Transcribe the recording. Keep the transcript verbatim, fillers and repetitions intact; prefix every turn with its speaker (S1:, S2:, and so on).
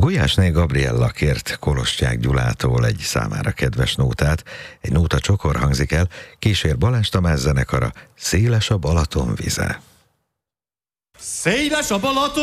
S1: Gulyásné Gabriella kért Kolostyák Gyulától egy számára kedves nótát, egy nóta csokor hangzik el, kísér Balázs Tamás zenekara, Széles a Balaton vize.
S2: Széles a Balaton